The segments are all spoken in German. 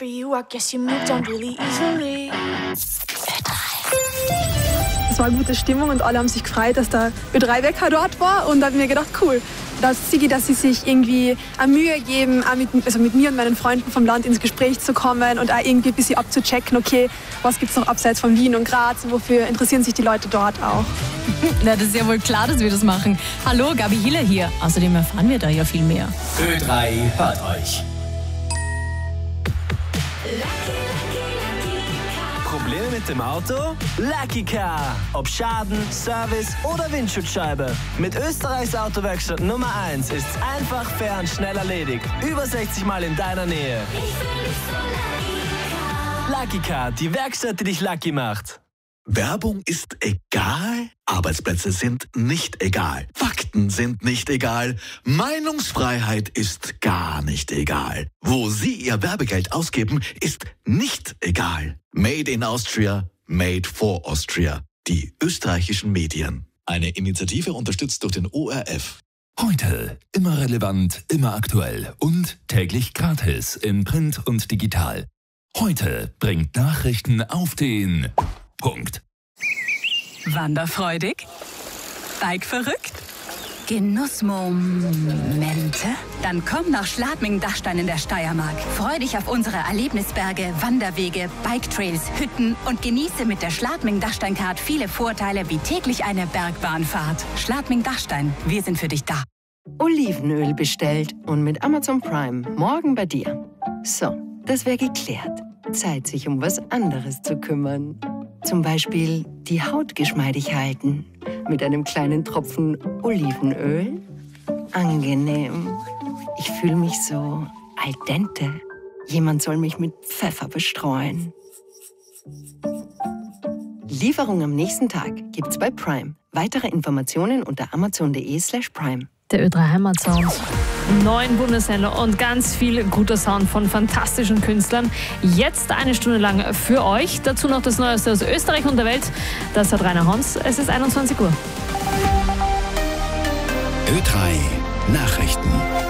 for you, I guess you moved on really easily. Es war eine gute Stimmung und alle haben sich gefreut, dass der Ö3-Wecker dort war. Und da habe ich mir gedacht, cool, dass sie sich irgendwie eine Mühe geben, auch mit mir und meinen Freunden vom Land ins Gespräch zu kommen und auch irgendwie ein bisschen abzuchecken, okay, was gibt es noch abseits von Wien und Graz, wofür interessieren sich die Leute dort auch. Na, das ist ja wohl klar, dass wir das machen. Hallo, Gabi Hiller hier. Außerdem erfahren wir da ja viel mehr. Ö3 hört euch. Probleme mit dem Auto? Lucky Car. Ob Schaden, Service oder Windschutzscheibe. Mit Österreichs Autowerkstatt Nummer 1 ist's einfach, fair und schnell erledigt. Über 60 Mal in deiner Nähe. Lucky Car, die Werkstatt, die dich lucky macht. Werbung ist egal, Arbeitsplätze sind nicht egal, Fakten sind nicht egal, Meinungsfreiheit ist gar nicht egal. Wo Sie Ihr Werbegeld ausgeben, ist nicht egal. Made in Austria, made for Austria. Die österreichischen Medien. Eine Initiative unterstützt durch den ORF. Heute immer relevant, immer aktuell und täglich gratis in Print und digital. Heute bringt Nachrichten auf den Punkt. Wanderfreudig? Bikeverrückt? Genussmomente? Dann komm nach Schladming-Dachstein in der Steiermark. Freu dich auf unsere Erlebnisberge, Wanderwege, Biketrails, Hütten und genieße mit der Schladming-Dachstein-Card viele Vorteile wie täglich eine Bergbahnfahrt. Schladming-Dachstein, wir sind für dich da. Olivenöl bestellt und mit Amazon Prime morgen bei dir. So, das wäre geklärt. Zeit, sich um was anderes zu kümmern. Zum Beispiel die Haut geschmeidig halten mit einem kleinen Tropfen Olivenöl. Angenehm. Ich fühle mich so al dente. Jemand soll mich mit Pfeffer bestreuen. Lieferung am nächsten Tag gibt's bei Prime. Weitere Informationen unter amazon.de/prime. Der Ö3 Heimatsound. 9 Bundesländer und ganz viel guter Sound von fantastischen Künstlern. Jetzt eine Stunde lang für euch. Dazu noch das Neueste aus Österreich und der Welt. Das hat Rainer Hons. Es ist 21 Uhr. Ö3 Nachrichten.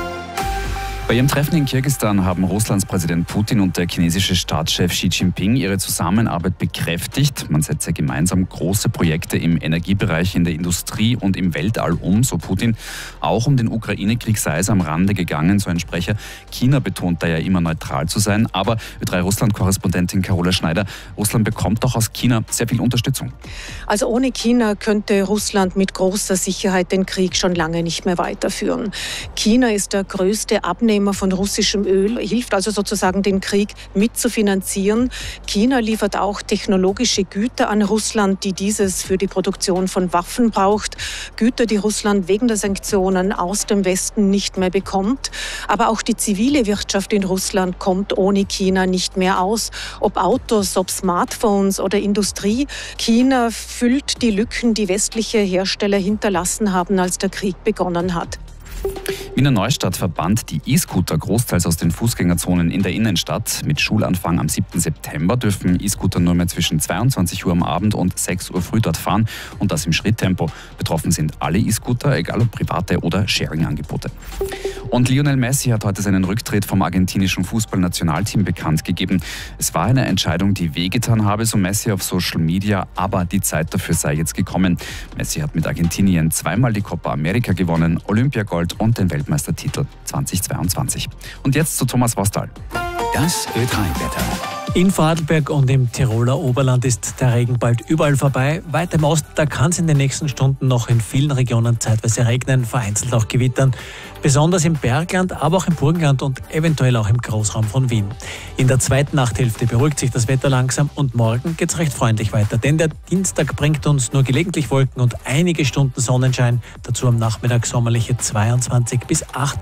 Bei ihrem Treffen in Kirgisistan haben Russlands Präsident Putin und der chinesische Staatschef Xi Jinping ihre Zusammenarbeit bekräftigt. Man setze gemeinsam große Projekte im Energiebereich, in der Industrie und im Weltall um, so Putin. Auch um den Ukraine-Krieg sei es am Rande gegangen, so ein Sprecher. China betont da ja immer neutral zu sein. Aber Ö3-Russland-Korrespondentin Carola Schneider, Russland bekommt doch aus China sehr viel Unterstützung. Also ohne China könnte Russland mit großer Sicherheit den Krieg schon lange nicht mehr weiterführen. China ist der größte Abnehmer von russischem Öl, hilft also sozusagen den Krieg mitzufinanzieren. China liefert auch technologische Güter an Russland, die dieses für die Produktion von Waffen braucht. Güter, die Russland wegen der Sanktionen aus dem Westen nicht mehr bekommt. Aber auch die zivile Wirtschaft in Russland kommt ohne China nicht mehr aus. Ob Autos, ob Smartphones oder Industrie. China füllt die Lücken, die westliche Hersteller hinterlassen haben, als der Krieg begonnen hat. Wiener Neustadt verbannt die E-Scooter großteils aus den Fußgängerzonen in der Innenstadt. Mit Schulanfang am 7. September dürfen E-Scooter nur mehr zwischen 22 Uhr am Abend und 6 Uhr früh dort fahren und das im Schritttempo. Betroffen sind alle E-Scooter, egal ob private oder Sharing-Angebote. Und Lionel Messi hat heute seinen Rücktritt vom argentinischen Fußballnationalteam bekannt gegeben. Es war eine Entscheidung, die wehgetan habe, so Messi auf Social Media, aber die Zeit dafür sei jetzt gekommen. Messi hat mit Argentinien zweimal die Copa America gewonnen, Olympiagold und den Weltmeistertitel 2022. Und jetzt zu Thomas Vostal. Das Ö3-Wetter. In Vorarlberg und im Tiroler Oberland ist der Regen bald überall vorbei. Weit im Osten, da kann es in den nächsten Stunden noch in vielen Regionen zeitweise regnen, vereinzelt auch gewittern. Besonders im Bergland, aber auch im Burgenland und eventuell auch im Großraum von Wien. In der zweiten Nachthälfte beruhigt sich das Wetter langsam und morgen geht es recht freundlich weiter. Denn der Dienstag bringt uns nur gelegentlich Wolken und einige Stunden Sonnenschein. Dazu am Nachmittag sommerliche 22 bis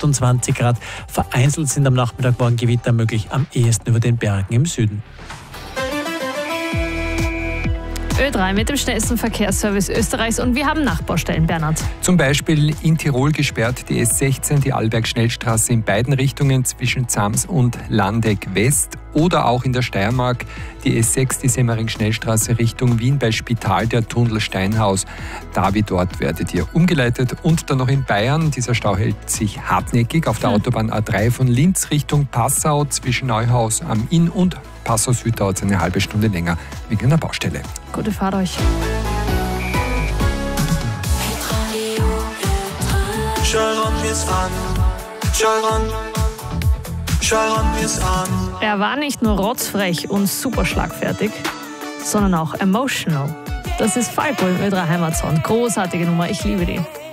28 Grad. Vereinzelt sind am Nachmittag morgen Gewitter möglich, am ehesten über den Bergen im Süden. Ö3 mit dem schnellsten Verkehrsservice Österreichs und wir haben Nachbaustellen, Bernhard. Zum Beispiel in Tirol gesperrt die S16, die Arlberg-Schnellstraße in beiden Richtungen zwischen Zams und Landeck West. Oder auch in der Steiermark die S6, die Semmering-Schnellstraße Richtung Wien bei Spital, der Tunnel Steinhaus. David, dort werdet ihr umgeleitet. Und dann noch in Bayern, dieser Stau hält sich hartnäckig auf der Autobahn A3 von Linz Richtung Passau zwischen Neuhaus am Inn und Passau Süd dauert es eine halbe Stunde länger wegen einer Baustelle. Gute Fahrt euch. Er war nicht nur rotzfrech und super schlagfertig, sondern auch emotional. Das ist Falco im Ö3 Heimatsound. Großartige Nummer, ich liebe die.